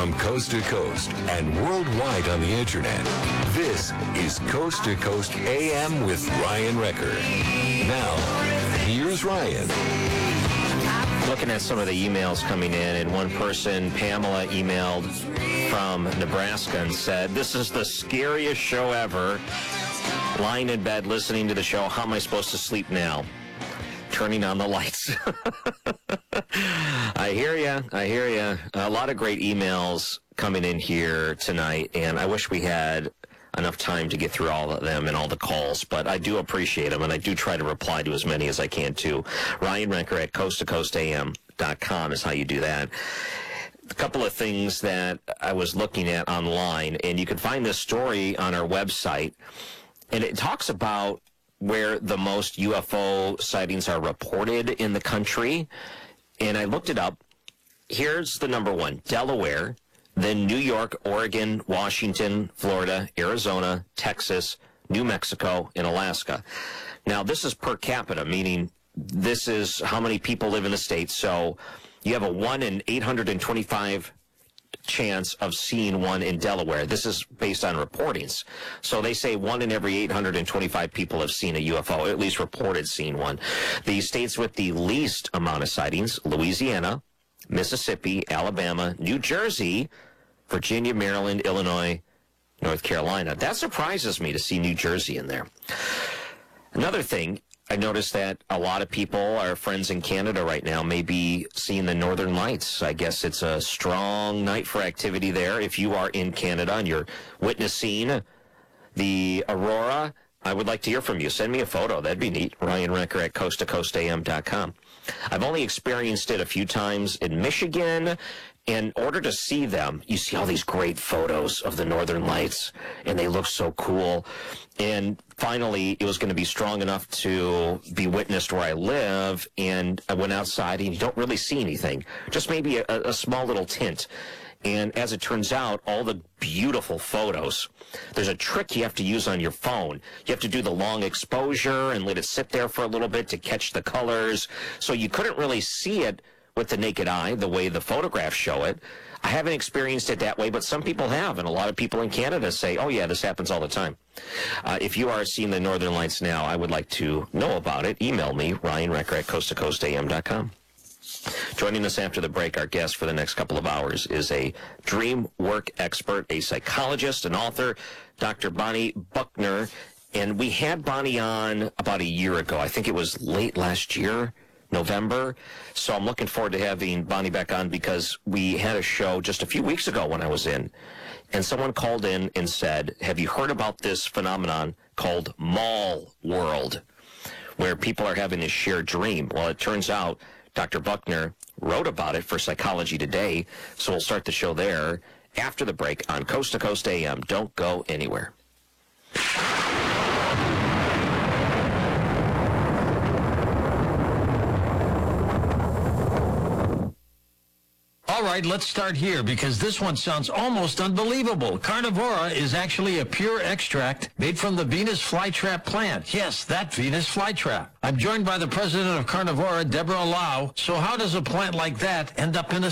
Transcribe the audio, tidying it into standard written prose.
From coast to coast and worldwide on the internet, this is Coast to Coast AM with Ryan Recker. Now, here's Ryan. Looking at some of the emails coming in, and one person, Pamela, emailed from Nebraska and said, "This is the scariest show ever. Lying in bed listening to the show. How am I supposed to sleep now? Turning on the lights." I hear you. A lot of great emails coming in here tonight, and I wish we had enough time to get through all of them and all the calls, but I do appreciate them, and I do try to reply to as many as I can, too. Ryan Recker at coasttocoastam.com is how you do that. A couple of things that I was looking at online, and you can find this story on our website, and it talks about where the most UFO sightings are reported in the country, and I looked it up. Here's the number one: Delaware, then New York, Oregon, Washington, Florida, Arizona, Texas, New Mexico, and Alaska. Now, this is per capita, meaning this is how many people live in the state. So you have a 1 in 825 chance of seeing one in Delaware. This is based on reportings. So they say 1 in every 825 people have seen a UFO, or at least reported seeing one. The states with the least amount of sightings: Louisiana, Mississippi, Alabama, New Jersey, Virginia, Maryland, Illinois, North Carolina. That surprises me to see New Jersey in there. Another thing, I noticed that a lot of people, our friends in Canada right now, may be seeing the Northern Lights. I guess it's a strong night for activity there. If you are in Canada and you're witnessing the aurora, I would like to hear from you. Send me a photo. That'd be neat. Ryan Recker at coasttocoastam.com. I've only experienced it a few times in Michigan. In order to see them, you see all these great photos of the Northern Lights, and they look so cool. And finally, it was going to be strong enough to be witnessed where I live, and I went outside, and you don't really see anything, just maybe a small little tint. And as it turns out, all the beautiful photos, there's a trick you have to use on your phone. You have to do the long exposure and let it sit there for a little bit to catch the colors. So you couldn't really see it with the naked eye the way the photographs show it. I haven't experienced it that way, but some people have, and a lot of people in Canada say, "Oh yeah, this happens all the time." If you are seeing the Northern Lights now, I would like to know about it. Email me, Ryan Recker at coasttocoastam.com. Joining us after the break, our guest for the next couple of hours is a dream work expert, a psychologist, an author, Dr. Bonnie Buckner. And we had Bonnie on about a year ago. I think it was late last year, November. So I'm looking forward to having Bonnie back on, because we had a show just a few weeks ago when I was in, and someone called in and said, "Have you heard about this phenomenon called mall world, where people are having this shared dream?" Well, it turns out Dr. Buckner wrote about it for Psychology Today, so we'll start the show there after the break on Coast to Coast AM. Don't go anywhere. All right, let's start here, because this one sounds almost unbelievable. Carnivora is actually a pure extract made from the Venus flytrap plant. Yes, that Venus flytrap. I'm joined by the president of Carnivora, Deborah Lau. So how does a plant like that end up in a